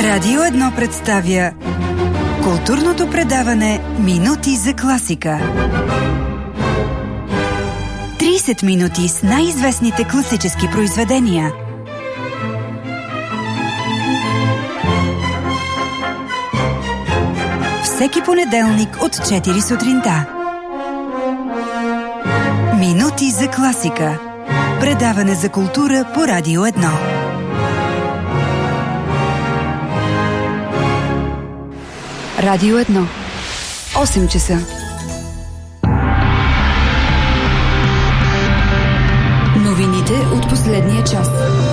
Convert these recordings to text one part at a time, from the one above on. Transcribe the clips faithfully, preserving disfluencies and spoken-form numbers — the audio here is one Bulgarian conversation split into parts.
Радио едно представя културното предаване Минути за класика. трийсет минути с най-известните класически произведения. Всеки понеделник от четири сутринта. Минути за класика. Предаване за култура по Радио едно. Радио едно. осем часа. Новините от последния час.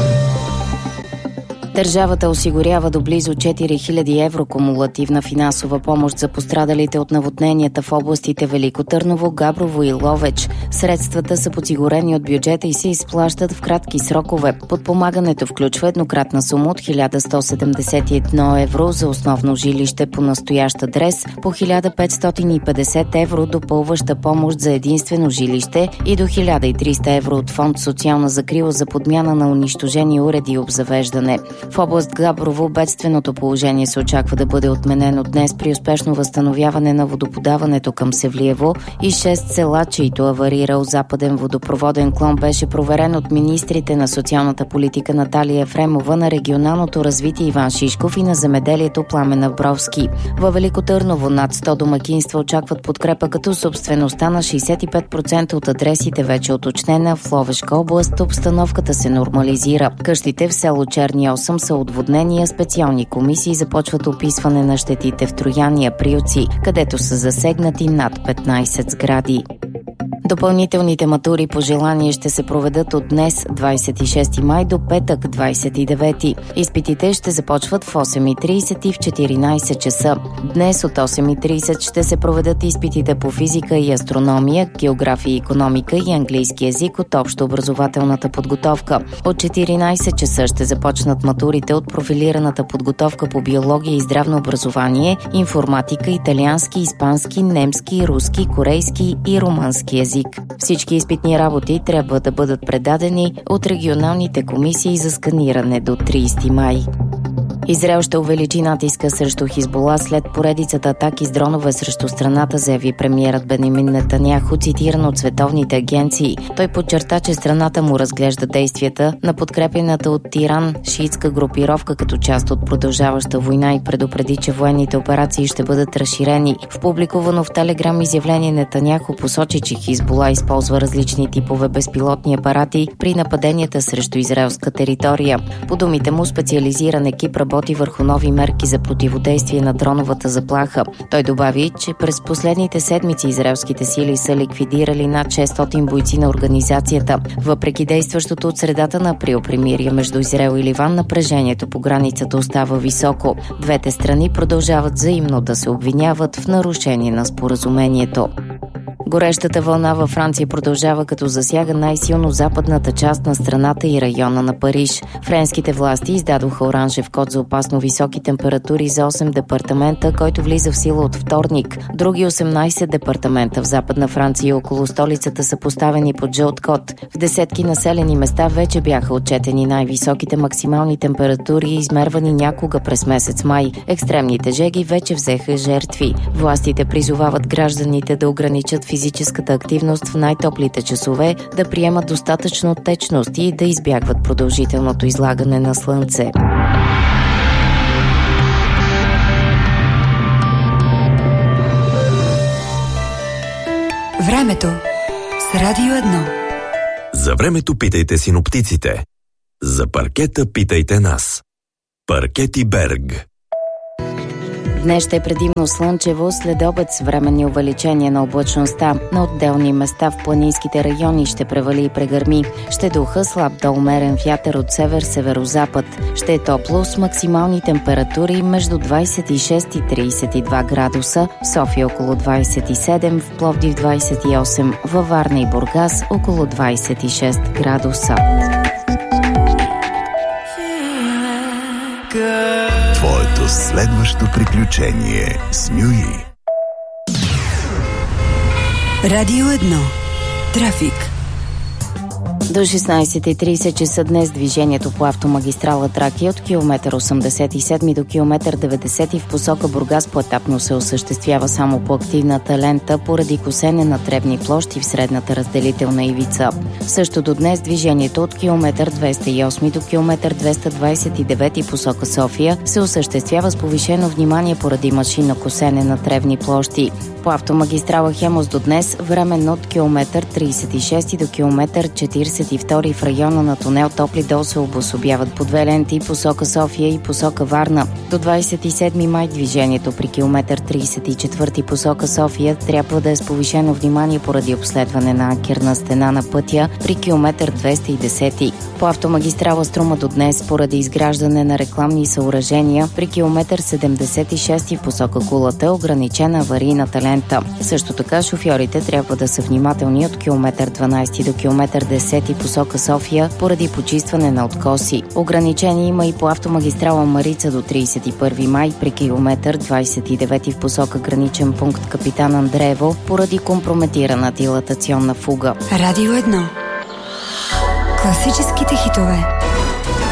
Държавата осигурява до близо четири хиляди евро кумулативна финансова помощ за пострадалите от наводненията в областите Велико Търново, Габрово и Ловеч. Средствата са подсигурени от бюджета и се изплащат в кратки срокове. Подпомагането включва еднократна сума от хиляда сто седемдесет и едно евро за основно жилище по настоящ адрес, по хиляда петстотин и петдесет евро допълваща помощ за единствено жилище и до хиляда и триста евро от фонд социална закрила за подмяна на унищожени уреди и обзавеждане. В област Габрово бедственото положение се очаква да бъде отменено днес при успешно възстановяване на водоподаването към Севлиево и шест села, чието аварирал западен водопроводен клон беше проверен от министрите на социалната политика Наталия Ефремова, на регионалното развитие Иван Шишков и на земеделието Пламен Абровски. Във Велико Търново над сто домакинства очакват подкрепа, като собствеността на шейсет и пет процента от адресите вече уточнена. В Ловешка област обстановката се нормализира. Къщите в село Черни осем са отводнения, специални комисии започват описване на щетите в Трояния, Приоци, където са засегнати над петнайсет сгради. Допълнителните матури по желание ще се проведат от днес, двайсет и шести май, до петък, двайсет и девети. Изпитите ще започват в осем и трийсет и в четиринайсет часа. Днес от осем и трийсет ще се проведат изпитите по физика и астрономия, география и икономика и английски език от общообразователната подготовка. От четиринайсет часа ще започнат матурите от профилираната подготовка по биология и здравно образование, информатика, италиански, испански, немски, руски, корейски и румънски език. Всички изпитни работи трябва да бъдат предадени от регионалните комисии за сканиране до трийсети май. Израел ще увеличи натиска срещу Хизбула след поредицата атаки с дронове срещу страната, заяви премиерът Бенямин Нетаняху, цитиран от световните агенции. Той подчерта, че страната му разглежда действията на подкрепената от Иран шиитска групировка като част от продължаваща война и предупреди, че военните операции ще бъдат разширени. В публикувано в Телеграм изявление Нетаняху посочи, че Хизбула използва различни типове безпилотни апарати при нападенията срещу израелска територия. По думите му, специализиран екип работи върху нови мерки за противодействие на дроновата заплаха. Той добави, че през последните седмици израелските сили са ликвидирали над шестстотин бойци на организацията. Въпреки действащото от средата на април примирие между Израел и Ливан, напрежението по границата остава високо. Двете страни продължават взаимно да се обвиняват в нарушение на споразумението. Горещата вълна във Франция продължава, като засяга най-силно западната част на страната и района на Париж. Френските власти издадоха оранжев код за опасно високи температури за осем департамента, който влиза в сила от вторник. Други осемнайсет департамента в Западна Франция и около столицата са поставени под жълт код. В десетки населени места вече бяха отчетени най-високите максимални температури, измервани някога през месец май. Екстремните жеги вече взеха жертви. Властите призовават гражданите да ограничат физическата активност в най-топлите часове, да приемат достатъчно течност и да избягват продължителното излагане на слънце. Времето с Радио едно. За времето питайте синоптиците. За паркета питайте нас. Паркети Берг. Днес ще е предимно слънчево, след обед с временни увеличения на облачността. На отделни места в планинските райони ще превали и прегърми. Ще духа слаб до умерен вятър от север-северозапад. Ще е топло с максимални температури между двайсет и шест и трийсет и два градуса, в София около двайсет и седем, в Пловдив двайсет и осем, във Варна и Бургас около двайсет и шест градуса. Твоето следващо приключение с Мюи. Радио едно. Трафик. До шестнайсет и трийсет часа днес движението по автомагистрала Тракия от километър осемдесет и седми до километър деветдесети в посока Бургас поетапно се осъществява само по активната лента поради косене на тревни площи в средната разделителна ивица. Също до днес движението от километър двеста и осми до километър двеста двайсет и девети посока София се осъществява с повишено внимание поради машинно косене на тревни площи. По автомагистрала Хемус до днес временно от километър трийсет и шести до километър четирийсет и втори в района на тунел Топли дол се обособяват по две ленти посока София и посока Варна. До двайсет и седми май движението при километър трийсет и четвърти посока София трябва да е с повишено внимание поради обследване на анкерна стена на пътя при километър двеста и десети. По автомагистрала Струма до днес поради изграждане на рекламни съоръжения при километър седемдесет и шести в посока Кулата е ограничена аварийната лента. Също така шофьорите трябва да са внимателни от километър дванайсети до километър десети посока София поради почистване на откоси. Ограничение има и по автомагистрала Марица до трийсет и първи май при километър двайсет и девети в посока граничен пункт Капитан Андреево поради компрометирана дилатационна фуга. Радио едно. Класическите хитове.